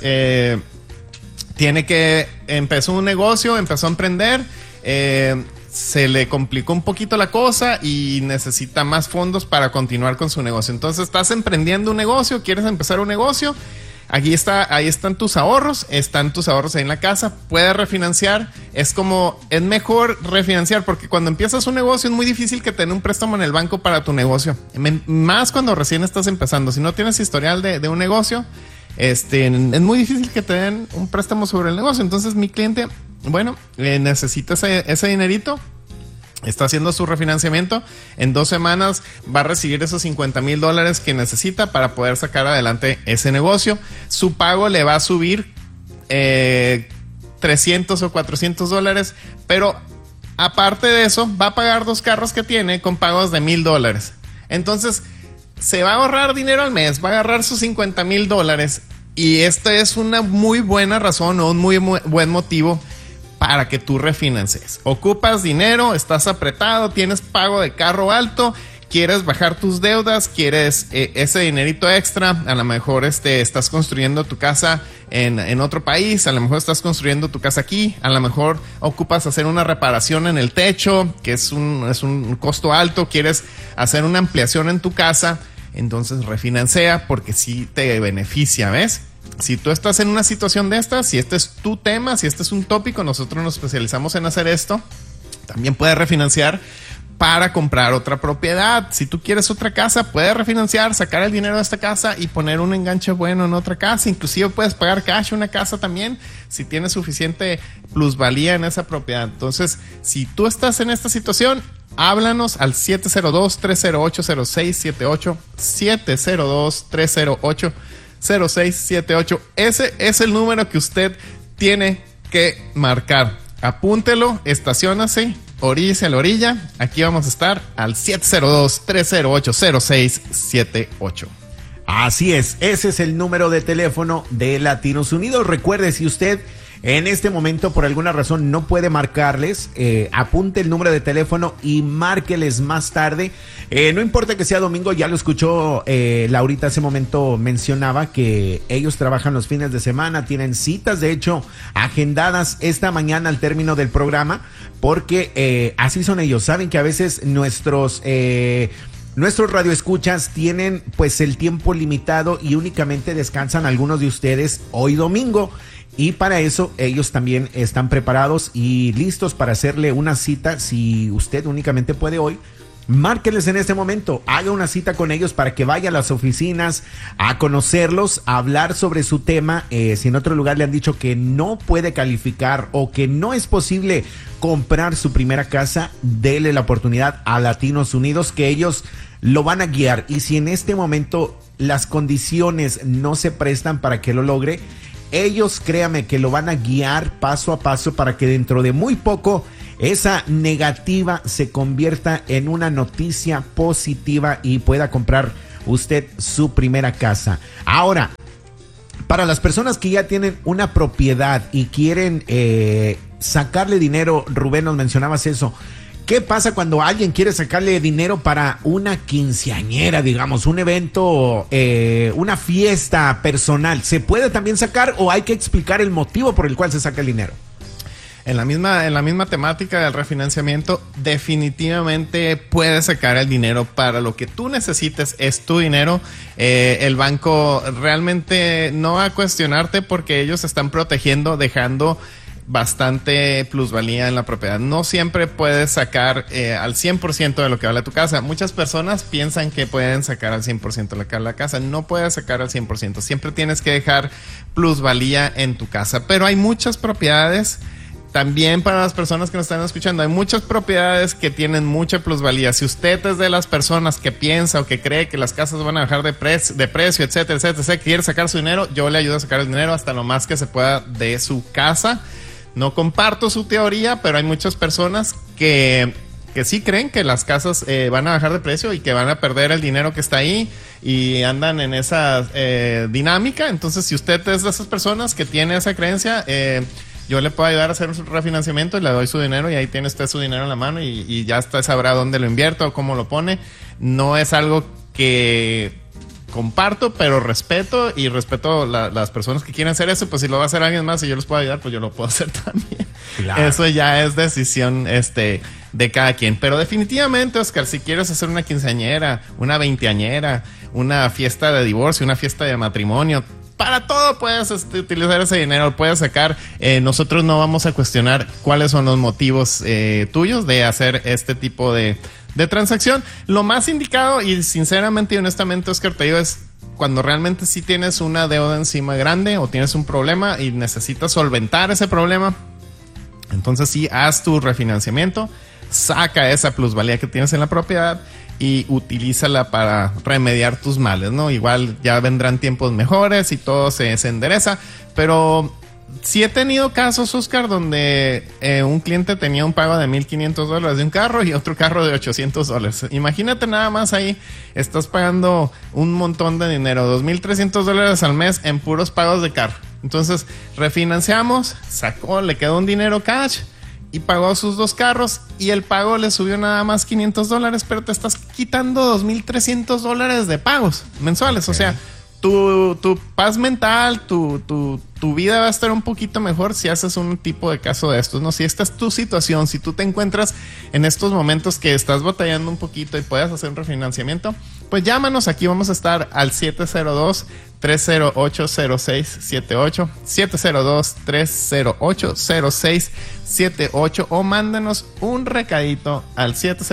empezó un negocio, empezó a emprender, se le complicó un poquito la cosa y necesita más fondos para continuar con su negocio. Entonces estás emprendiendo un negocio, quieres empezar un negocio, ahí están tus ahorros ahí en la casa, puedes refinanciar. Es mejor refinanciar porque cuando empiezas un negocio es muy difícil que te den un préstamo en el banco para tu negocio, más cuando recién estás empezando. Si no tienes historial de un negocio, es muy difícil que te den un préstamo sobre el negocio. Entonces mi cliente, necesita ese dinerito, está haciendo su refinanciamiento, en 2 semanas va a recibir esos $50,000 que necesita para poder sacar adelante ese negocio. Su pago le va a subir $300 o $400, pero aparte de eso va a pagar 2 carros que tiene con pagos de $1,000. Entonces se va a ahorrar dinero al mes, va a agarrar sus $50,000 y esta es una muy buena razón o un muy buen motivo para que tú refinancies. Ocupas dinero, estás apretado, tienes pago de carro alto, quieres bajar tus deudas, quieres ese dinerito extra. A lo mejor estás construyendo tu casa en otro país, a lo mejor estás construyendo tu casa aquí, a lo mejor ocupas hacer una reparación en el techo, que es un costo alto, quieres hacer una ampliación en tu casa. Entonces refinancia porque sí te beneficia, ¿ves? Si tú estás en una situación de estas, si este es tu tema, si este es un tópico, nosotros nos especializamos en hacer esto. También puedes refinanciar para comprar otra propiedad. Si tú quieres otra casa, puedes refinanciar, sacar el dinero de esta casa y poner un enganche bueno en otra casa. Inclusive puedes pagar cash una casa también si tienes suficiente plusvalía en esa propiedad. Entonces, si tú estás en esta situación, háblanos al 702-308-0678, 702-308-0678. Ese es el número que usted tiene que marcar. Apúntelo, estaciónase, oríllese a la orilla. Aquí vamos a estar al 702-308-0678. Así es, ese es el número de teléfono de Latinos Unidos. Recuerde, si usted en este momento por alguna razón no puede marcarles, apunte el número de teléfono y márqueles más tarde. No importa que sea domingo, ya lo escuchó Laurita hace momento, mencionaba que ellos trabajan los fines de semana, tienen citas de hecho agendadas esta mañana al término del programa, porque así son ellos. Saben que a veces nuestros nuestros radioescuchas tienen pues el tiempo limitado y únicamente descansan algunos de ustedes hoy domingo. Y para eso ellos también están preparados y listos para hacerle una cita. Si usted únicamente puede hoy, márqueles en este momento, haga una cita con ellos para que vaya a las oficinas a conocerlos, a hablar sobre su tema. Si en otro lugar le han dicho que no puede calificar o que no es posible comprar su primera casa, dele la oportunidad a Latinos Unidos, que ellos lo van a guiar. Y si en este momento las condiciones no se prestan para que lo logre, ellos, créame, que lo van a guiar paso a paso para que dentro de muy poco esa negativa se convierta en una noticia positiva y pueda comprar usted su primera casa. Ahora, para las personas que ya tienen una propiedad y quieren sacarle dinero, Rubén, nos mencionabas eso. ¿Qué pasa cuando alguien quiere sacarle dinero para una quinceañera, digamos, un evento, una fiesta personal? ¿Se puede también sacar o hay que explicar el motivo por el cual se saca el dinero? En la misma temática del refinanciamiento, definitivamente puedes sacar el dinero para lo que tú necesites, es tu dinero. El banco realmente no va a cuestionarte porque ellos están protegiendo, dejando bastante plusvalía en la propiedad. No siempre puedes sacar al 100% de lo que vale tu casa. Muchas personas piensan que pueden sacar al 100% de la casa. No puedes sacar al 100%. Siempre tienes que dejar plusvalía en tu casa. Pero hay muchas propiedades. También para las personas que nos están escuchando, hay muchas propiedades que tienen mucha plusvalía. Si usted es de las personas que piensa o que cree que las casas van a bajar de precio, etcétera, etcétera, quiere sacar su dinero, yo le ayudo a sacar el dinero hasta lo más que se pueda de su casa. No comparto su teoría, pero hay muchas personas que sí creen que las casas van a bajar de precio y que van a perder el dinero que está ahí y andan en esa dinámica. Entonces, si usted es de esas personas que tiene esa creencia, yo le puedo ayudar a hacer un refinanciamiento y le doy su dinero y ahí tiene usted su dinero en la mano y ya usted sabrá dónde lo invierto o cómo lo pone. No es algo que comparto, pero respeto las personas que quieren hacer eso. Pues si lo va a hacer alguien más y yo les puedo ayudar, pues yo lo puedo hacer también. Claro. Eso ya es decisión de cada quien. Pero definitivamente, Oscar, si quieres hacer una quinceañera, una veinteañera, una fiesta de divorcio, una fiesta de matrimonio, para todo puedes utilizar ese dinero, puedes sacar. Nosotros no vamos a cuestionar cuáles son los motivos tuyos de hacer este tipo de transacción. Lo más indicado y sinceramente y honestamente, Oscar, te digo, es cuando realmente sí tienes una deuda encima grande o tienes un problema y necesitas solventar ese problema. Entonces sí, haz tu refinanciamiento, saca esa plusvalía que tienes en la propiedad y utilízala para remediar tus males, ¿no? Igual ya vendrán tiempos mejores y todo se endereza, pero sí he tenido casos, Oscar, donde un cliente tenía un pago de $1,500 de un carro y otro carro de $800. Imagínate nada más ahí, estás pagando un montón de dinero, $2,300 al mes en puros pagos de carro. Entonces, refinanciamos, le quedó un dinero cash y pagó sus dos carros y el pago le subió nada más $500, pero te estás quitando $2,300 de pagos mensuales. Okay. O sea, tu paz mental, tu vida va a estar un poquito mejor si haces un tipo de caso de estos, ¿no? Si esta es tu situación, si tú te encuentras en estos momentos que estás batallando un poquito y puedes hacer un refinanciamiento, pues llámanos. Aquí vamos a estar al 702-308-0678, 702-308-0678 o mándenos un recadito al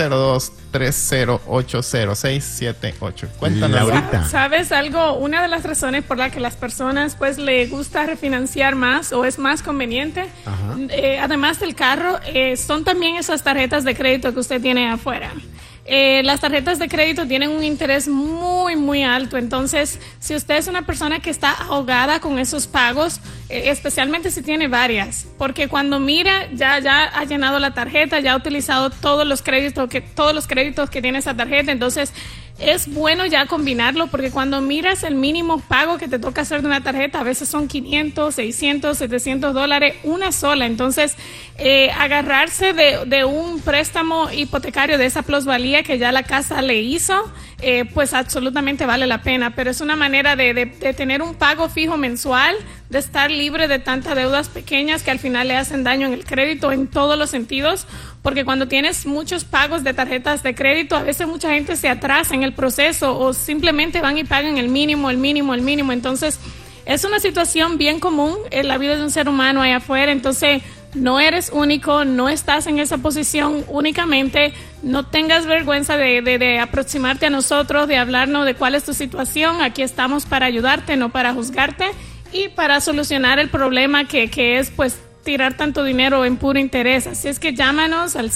702-308-0678. Cuéntanos ahorita. ¿Sabes algo? Una de las razones por la que las personas pues le gusta refinanciar más o es más conveniente, además del carro, son también esas tarjetas de crédito que usted tiene afuera. Las tarjetas de crédito tienen un interés muy, muy alto. Entonces, si usted es una persona que está ahogada con esos pagos, especialmente si tiene varias, porque cuando mira, ya ha llenado la tarjeta, ya ha utilizado todos los créditos que tiene esa tarjeta. Entonces, es bueno ya combinarlo, porque cuando miras el mínimo pago que te toca hacer de una tarjeta, a veces son $500, $600, $700, una sola. Entonces, agarrarse de un préstamo hipotecario de esa plusvalía que ya la casa le hizo, pues absolutamente vale la pena. Pero es una manera de tener un pago fijo mensual, de estar libre de tantas deudas pequeñas que al final le hacen daño en el crédito en todos los sentidos, porque cuando tienes muchos pagos de tarjetas de crédito, a veces mucha gente se atrasa en el proceso o simplemente van y pagan el mínimo. Entonces, es una situación bien común en la vida de un ser humano allá afuera. Entonces, no eres único, no estás en esa posición únicamente. No tengas vergüenza de aproximarte a nosotros, de hablarnos de cuál es tu situación. Aquí estamos para ayudarte, no para juzgarte, y para solucionar el problema que es pues tirar tanto dinero en puro interés. Así es que llámanos al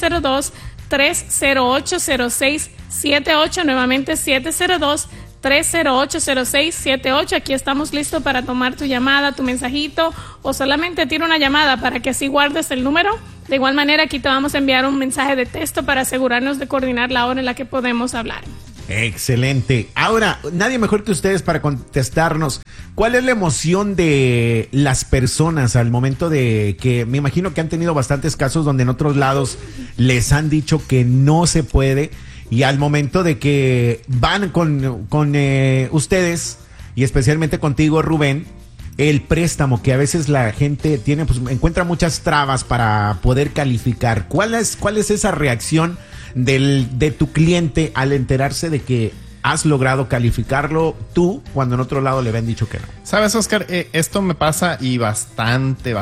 702-308-0678, nuevamente 702-308-0678. Aquí estamos listos para tomar tu llamada, tu mensajito, o solamente tira una llamada para que así guardes el número. De igual manera, aquí te vamos a enviar un mensaje de texto para asegurarnos de coordinar la hora en la que podemos hablar. Excelente. Ahora, nadie mejor que ustedes para contestarnos. ¿Cuál es la emoción de las personas al momento de que, me imagino que han tenido bastantes casos donde en otros lados les han dicho que no se puede, y al momento de que van con ustedes, y especialmente contigo, Rubén, el préstamo, que a veces la gente tiene, pues encuentra muchas trabas para poder calificar? ¿Cuál es esa reacción de tu cliente al enterarse de que has logrado calificarlo tú cuando en otro lado le habían dicho que no? Sabes, Oscar, esto me pasa y bastante.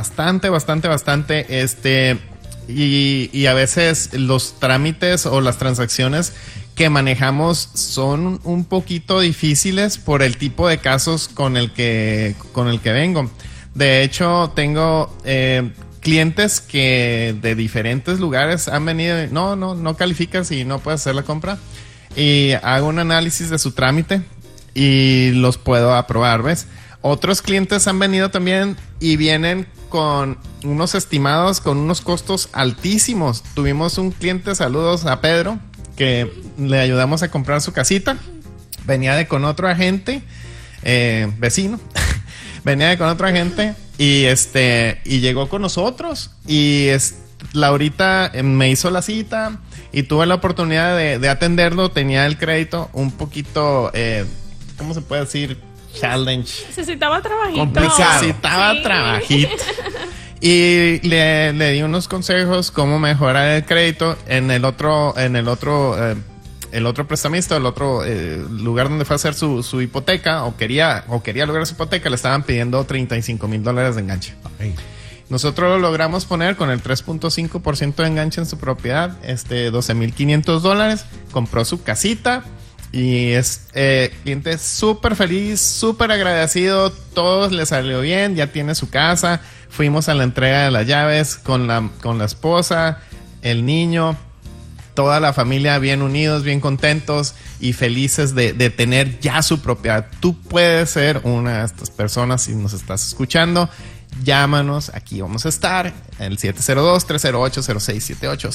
Y a veces los trámites o las transacciones que manejamos son un poquito difíciles por el tipo de casos con el que vengo. De hecho, tengo clientes que de diferentes lugares han venido y no calificas y no puedes hacer la compra, y hago un análisis de su trámite y los puedo aprobar, ¿ves? Otros clientes han venido también y vienen con unos estimados, con unos costos altísimos. Tuvimos un cliente, saludos a Pedro, que le ayudamos a comprar su casita. Venía con otro agente, vecino, venía con otro agente y llegó con nosotros, y Laurita me hizo la cita y tuve la oportunidad de atenderlo. Tenía el crédito un poquito, ¿cómo se puede decir? Challenge. Necesitaba trabajito. Complicado. Necesitaba trabajito. Y le di unos consejos cómo mejorar el crédito en el otro prestamista, el otro lugar donde fue a hacer su hipoteca, o quería lograr su hipoteca. Le estaban pidiendo $35,000 de enganche. Okay. Nosotros lo logramos poner con el 3.5% de enganche en su propiedad, $12,500. Compró su casita y es cliente súper feliz, súper agradecido. Todo le salió bien, ya tiene su casa. Fuimos a la entrega de las llaves con la esposa, el niño, toda la familia bien unidos, bien contentos y felices de tener ya su propiedad. Tú puedes ser una de estas personas si nos estás escuchando. Llámanos, aquí vamos a estar, en el 702-308-0678,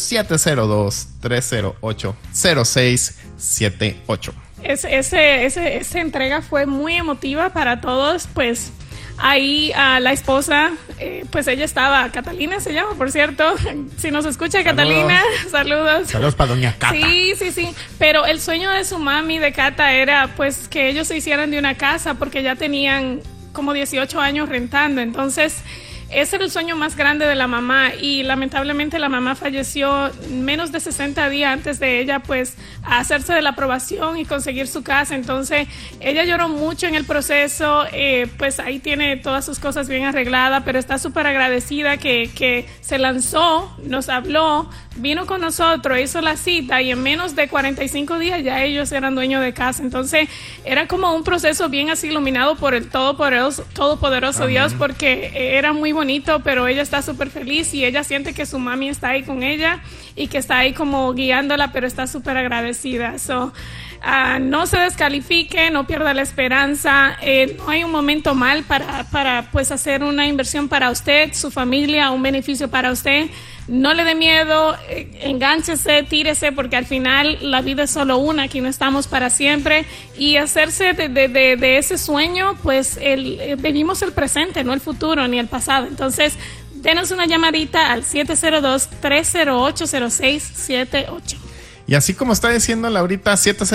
702-308-0678. Esa entrega fue muy emotiva para todos, pues ahí a la esposa, pues ella estaba, Catalina se llama, por cierto, si nos escucha Catalina, saludos. Saludos para doña Cata. Sí, pero el sueño de su mami, de Cata, era pues que ellos se hicieran de una casa, porque ya tenían como 18 años rentando. Entonces ese era el sueño más grande de la mamá, y lamentablemente la mamá falleció menos de 60 días antes de ella pues hacerse de la aprobación y conseguir su casa. Entonces ella lloró mucho en el proceso, pues ahí tiene todas sus cosas bien arregladas, pero está súper agradecida que se lanzó, nos habló, vino con nosotros, hizo la cita, y en menos de 45 días ya ellos eran dueños de casa. Entonces era como un proceso bien así iluminado por el todopoderoso Dios, porque era muy bonito, pero ella está súper feliz y ella siente que su mami está ahí con ella y que está ahí como guiándola, pero está súper agradecida. No se descalifique, no pierda la esperanza. No hay un momento mal para pues hacer una inversión para usted, su familia, un beneficio para usted. No le dé miedo, engánchese, tírese, porque al final la vida es solo una, aquí no estamos para siempre, y hacerse de ese sueño, pues vivimos el presente, no el futuro ni el pasado. Entonces, denos una llamadita al 702-308-0678. Y así como está diciendo Laurita,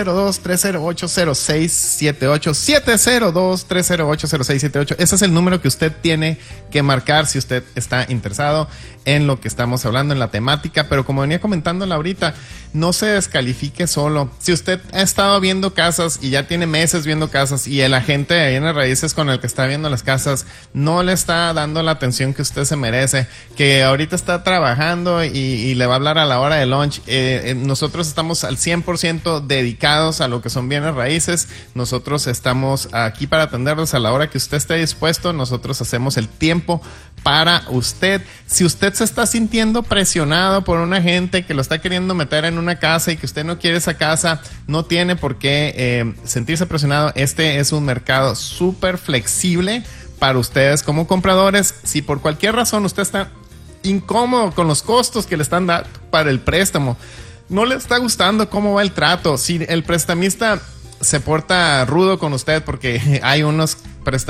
702-308-0678, 702-308-0678, ese es el número que usted tiene que marcar si usted está interesado en lo que estamos hablando, en la temática. Pero como venía comentando Laurita, no se descalifique solo. Si usted ha estado viendo casas y ya tiene meses viendo casas y el agente de bienes raíces con el que está viendo las casas no le está dando la atención que usted se merece, que ahorita está trabajando y le va a hablar a la hora de lunch, nosotros estamos al 100% dedicados a lo que son bienes raíces. Nosotros estamos aquí para atenderlos a la hora que usted esté dispuesto. Nosotros hacemos el tiempo para usted. Si usted se está sintiendo presionado por un agente que lo está queriendo meter en una casa y que usted no quiere esa casa, no tiene por qué sentirse presionado. Este es un mercado súper flexible para ustedes como compradores. Si por cualquier razón usted está incómodo con los costos que le están dando para el préstamo, no le está gustando cómo va el trato, si el prestamista se porta rudo con usted, porque hay unos